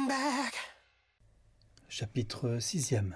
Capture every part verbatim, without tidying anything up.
back. Chapitre sixième.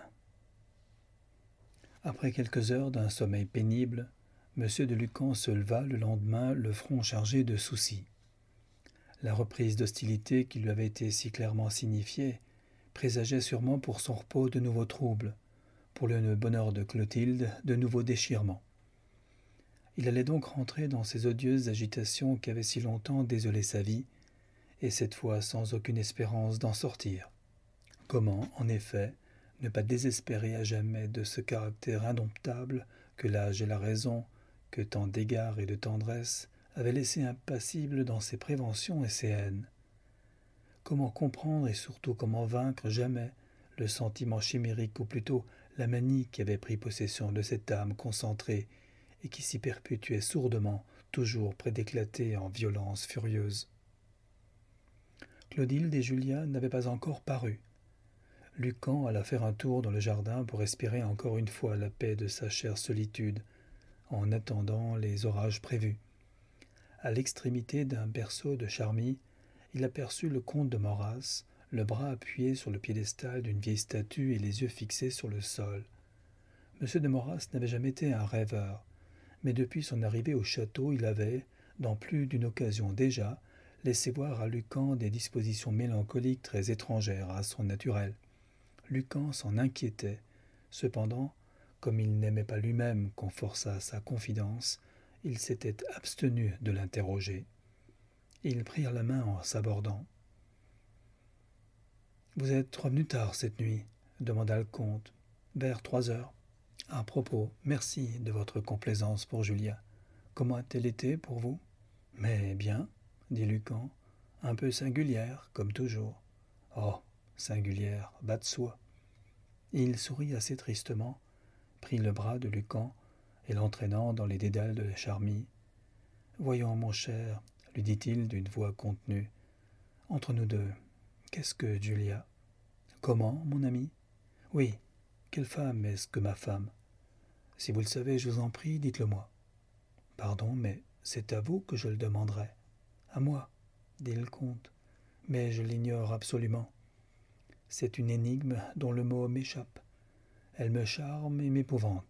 Après quelques heures d'un sommeil pénible, M. de Lucan se leva le lendemain, le front chargé de soucis. La reprise d'hostilité qui lui avait été si clairement signifiée présageait sûrement pour son repos de nouveaux troubles, pour le bonheur de Clotilde de nouveaux déchirements. Il allait donc rentrer dans ces odieuses agitations qui avaient si longtemps désolé sa vie, et cette fois sans aucune espérance d'en sortir. Comment, en effet, ne pas désespérer à jamais de ce caractère indomptable que l'âge et la raison, que tant d'égards et de tendresse avaient laissé impassible dans ses préventions et ses haines? Comment comprendre et surtout comment vaincre jamais le sentiment chimérique, ou plutôt la manie qui avait pris possession de cette âme concentrée et qui s'y perpétuait sourdement, toujours près d'éclater en violence furieuse? Clotilde et Julia n'avaient pas encore paru. Lucan alla faire un tour dans le jardin pour respirer encore une fois la paix de sa chère solitude, en attendant les orages prévus. À l'extrémité d'un berceau de charmilles, il aperçut le comte de Moras, le bras appuyé sur le piédestal d'une vieille statue et les yeux fixés sur le sol. M. de Moras n'avait jamais été un rêveur, mais depuis son arrivée au château, il avait, dans plus d'une occasion déjà, laissé voir à Lucan des dispositions mélancoliques très étrangères à son naturel. Lucan s'en inquiétait. Cependant, comme il n'aimait pas lui-même qu'on forçât sa confidence, il s'était abstenu de l'interroger. Ils prirent la main en s'abordant. « Vous êtes revenu tard cette nuit ?» demanda le comte. « Vers trois heures. »« À propos, merci de votre complaisance pour Julia. Comment a-t-elle été pour vous ?»« Mais bien, » dit Lucan, « un peu singulière, comme toujours. »« Oh, singulière, bas de soie. » Il sourit assez tristement, prit le bras de Lucan et l'entraînant dans les dédales de la charmille. « Voyons, mon cher, lui dit-il d'une voix contenue, « entre nous deux, qu'est-ce que Julia ?»« Comment, mon ami ?»« Oui, quelle femme est-ce que ma femme ? Si vous le savez, je vous en prie, dites-le-moi. »« Pardon, mais c'est à vous que je le demanderai. »« À moi, dit le comte, mais je l'ignore absolument. C'est une énigme dont le mot m'échappe. Elle me charme et m'épouvante.